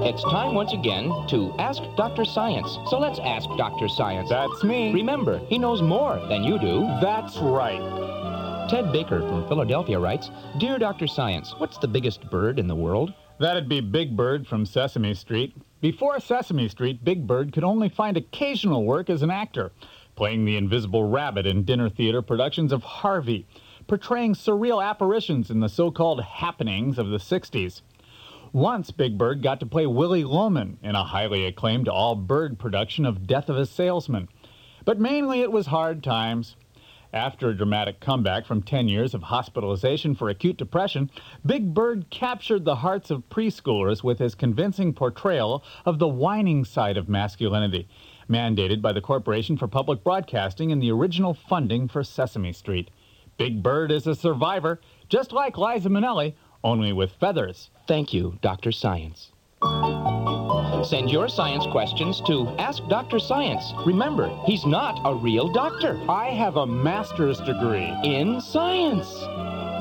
It's time once again to Ask Dr. Science. So let's ask Dr. Science. That's me. Remember, he knows more than you do. That's right. Ted Baker from Philadelphia writes, Dear Dr. Science, what's the biggest bird in the world? That'd be Big Bird from Sesame Street. Before Sesame Street, Big Bird could only find occasional work as an actor, playing the Invisible Rabbit in dinner theater productions of Harvey, portraying surreal apparitions in the so-called happenings of the 60s. Once, Big Bird got to play Willie Loman in a highly acclaimed all-bird production of Death of a Salesman. But mainly it was hard times. After a dramatic comeback from 10 years of hospitalization for acute depression, Big Bird captured the hearts of preschoolers with his convincing portrayal of the whining side of masculinity, mandated by the Corporation for Public Broadcasting in the original funding for Sesame Street. Big Bird is a survivor, just like Liza Minnelli, only with feathers. Thank you, Dr. Science. Send your science questions to Ask Dr. Science. Remember, he's not a real doctor. I have a master's degree in science.